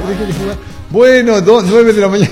déjale jugar. Bueno, 9 de la mañana.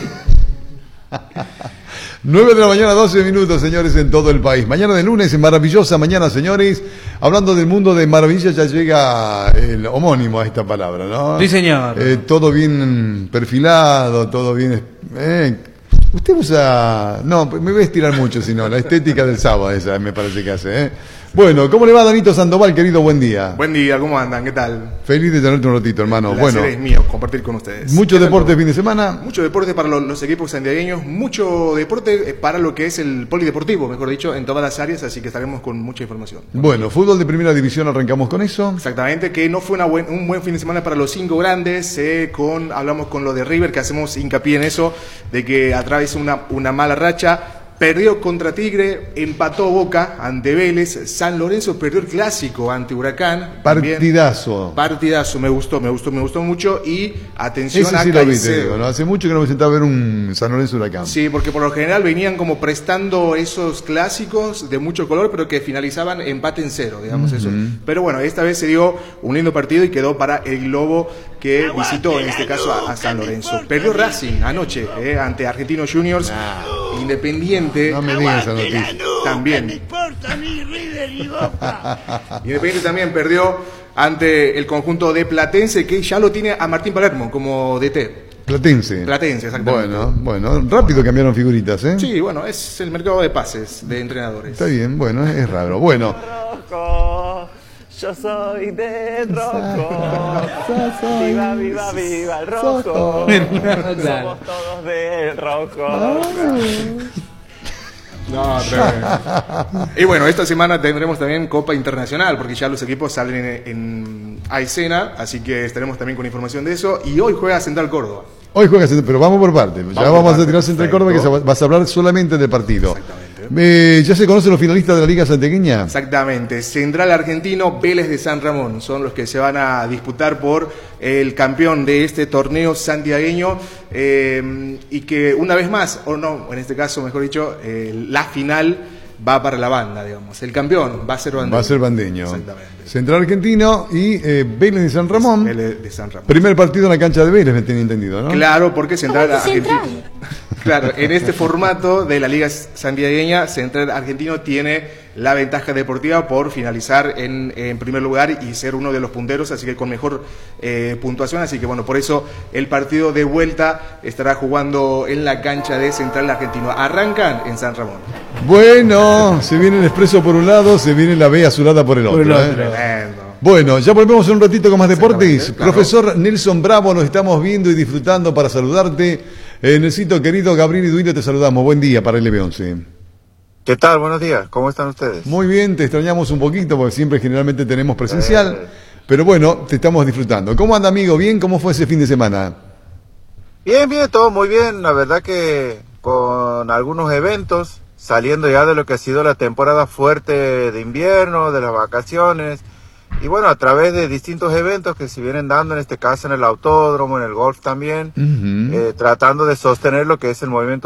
9 de la mañana, 12 minutos, señores, en todo el país. Mañana de lunes, maravillosa mañana, señores. Hablando del mundo de maravillas, ya llega el homónimo a esta palabra, ¿no? Sí, señor. Todo bien perfilado, todo bien... usted usa... No, me voy a estirar mucho, si no. La estética del sábado, esa me parece que hace, Bueno, ¿cómo le va, Danito Sandoval, querido? Buen día. Buen día, ¿cómo andan? ¿Qué tal? Feliz de tenerte un ratito, hermano. El placer es mío compartir con ustedes. Mucho deporte fin de semana. Mucho deporte para los equipos santiagueños, mucho deporte para lo que es el polideportivo, mejor dicho, en todas las áreas, así que estaremos con mucha información. Bueno, fútbol de primera división, arrancamos con eso. Exactamente, que no fue un buen fin de semana para los 5 grandes, hablamos con lo de River, que hacemos hincapié en eso, de que atraviesa una mala racha. Perdió contra Tigre, empató Boca ante Vélez, San Lorenzo perdió el clásico ante Huracán. Partidazo. Partidazo, me gustó mucho y atención ese a sí Caicedo. Lo vi, digo, ¿no? Hace mucho que no me sentaba a ver un San Lorenzo Huracán. Sí, porque por lo general venían como prestando esos clásicos de mucho color, pero que finalizaban empate en 0, digamos eso. Pero bueno, esta vez se dio un lindo partido y quedó para el Globo que visitó en este caso a San Lorenzo. Perdió Racing anoche ante Argentinos Juniors, Independiente. No me digas esa noticia. También. Independiente también perdió ante el conjunto de Platense, que ya lo tiene a Martín Palermo como DT. Platense, exactamente. Bueno, rápido cambiaron figuritas, Sí, bueno, es el mercado de pases de entrenadores. Está bien, bueno, es raro. Bueno. Yo soy de rojo. Viva, viva, viva el rojo. Somos todos del rojo. No, y bueno, esta semana tendremos también Copa Internacional, porque ya los equipos salen a escena, así que estaremos también con información de eso. Y hoy juega Central Córdoba. Hoy juega Central, pero vamos por parte. Ya vamos a tirar Central Córdoba, que vas a hablar solamente del partido. Exactamente. ¿Ya se conocen los finalistas de la Liga Santiagueña? Exactamente. Central Argentino, Vélez de San Ramón son los que se van a disputar por el campeón de este torneo santiagueño, y que una vez más, o no, en este caso mejor dicho, la final va para la banda, digamos. El campeón va a ser bandeño. Va a ser bandeño. Exactamente. Central Argentino y Vélez de San Ramón. Vélez de San Ramón. Primer partido en la cancha de Vélez, me tenía entendido, ¿no? Claro, porque Central Argentino... Claro, en este formato de la Liga Santiagueña, Central Argentino tiene la ventaja deportiva por finalizar en primer lugar y ser uno de los punteros, así que con mejor puntuación. Así que bueno, por eso el partido de vuelta estará jugando en la cancha de Central Argentino. Arrancan en San Ramón. Bueno, se viene el Expreso por un lado, se viene la B azulada por el otro. Tremendo. Bueno, ya volvemos un ratito con más deportes. Claro. Profesor Nelson Bravo, nos estamos viendo y disfrutando para saludarte. Nelsito, querido Gabriel y Duilio, te saludamos. Buen día para LB11. ¿Qué tal? Buenos días. ¿Cómo están ustedes? Muy bien, te extrañamos un poquito porque siempre generalmente tenemos presencial. Pero bueno, te estamos disfrutando. ¿Cómo anda, amigo? ¿Bien? ¿Cómo fue ese fin de semana? Bien, todo muy bien. La verdad que con algunos eventos, saliendo ya de lo que ha sido la temporada fuerte de invierno, de las vacaciones. Y bueno, a través de distintos eventos que se vienen dando, en este caso en el autódromo, en el golf también, tratando de sostener lo que es el movimiento